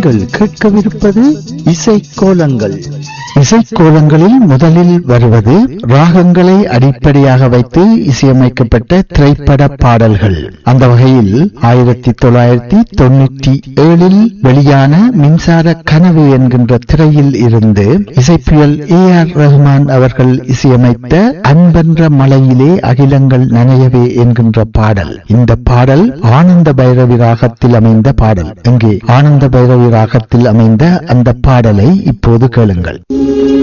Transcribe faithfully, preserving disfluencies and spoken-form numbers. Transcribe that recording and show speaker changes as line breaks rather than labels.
நீங்கள் கேட்கவிருப்பது இசைக்கோலங்கள். இசைக்கோலங்களில் முதலில் வருவது ராகங்களை அடிப்படையாக வைத்து இசையமைக்கப்பட்ட திரைப்பட பாடல்கள். அந்த வகையில் ஆயிரத்தி தொள்ளாயிரத்தி தொண்ணூற்றி ஏழில் வெளியான மின்சார கனவு என்கின்ற திரையில் இருந்து இசைப்பியல் ஏ ஆர் ரஹ்மான் அவர்கள் இசையமைத்த அன்பென்ற மலையிலே அகிலங்கள் நனையவே என்கின்ற பாடல். இந்த பாடல் ஆனந்த பைரவி ராகத்தில் அமைந்த பாடல். இங்கே ஆனந்த பைரவி ராகத்தில் அமைந்த அந்த பாடலை இப்போது கேளுங்கள்.